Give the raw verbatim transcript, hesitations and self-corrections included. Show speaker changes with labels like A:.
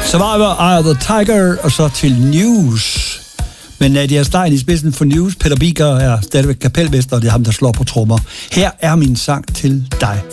A: Survivor Eye of the Tiger, og så til News. Men Nadia Stein i spidsen for News. Peter Biker er stadigvæk kapelmester, og det er ham, der slår på trommer. Her er min sang til dig.